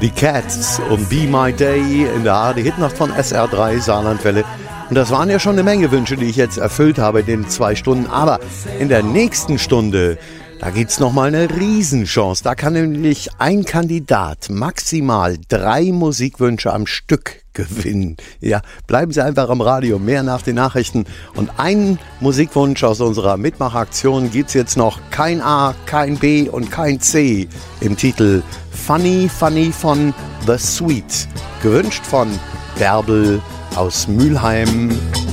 Die Cats und Be My Day in der ARD-Hitnacht von SR3 Saarlandwelle. Und das waren ja schon eine Menge Wünsche, die ich jetzt erfüllt habe in den 2 Stunden. Aber in der nächsten Stunde, da gibt's nochmal eine Riesenchance. Da kann nämlich ein Kandidat maximal 3 Musikwünsche am Stück gewinnen. Ja, bleiben Sie einfach am Radio, mehr nach den Nachrichten. Und einen Musikwunsch aus unserer Mitmachaktion gibt's jetzt noch. Kein A, kein B und kein C im Titel Funny Funny von The Sweet. Gewünscht von Bärbel aus Mülheim.